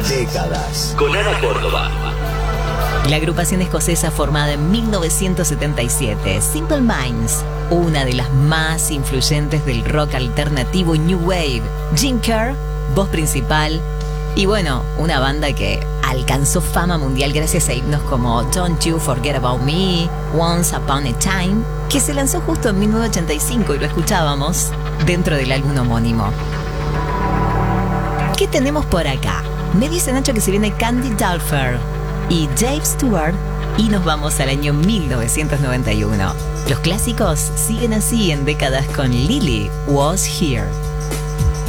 Décadas con Ana Córdoba. La agrupación escocesa formada en 1977, Simple Minds, una de las más influyentes del rock alternativo New Wave. Jim Kerr, voz principal, y bueno, una banda que alcanzó fama mundial gracias a himnos como Don't You Forget About Me, Once Upon a Time, que se lanzó justo en 1985 y lo escuchábamos dentro del álbum homónimo. ¿Qué tenemos por acá? Me dice Nacho que se viene Candy Dulfer y Dave Stewart y nos vamos al año 1991. Los clásicos siguen así en Décadas con Lily Was Here.